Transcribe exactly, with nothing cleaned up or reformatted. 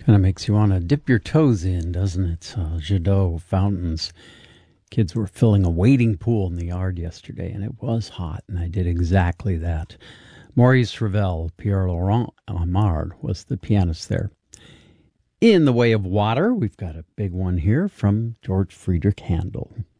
Kind of makes you want to dip your toes in, doesn't it? Uh, Jadot fountains. Kids were filling a wading pool in the yard yesterday, and it was hot, and I did exactly that. Maurice Ravel, Pierre-Laurent Aimard was the pianist there. In the way of water, we've got a big one here from George Friedrich Handel.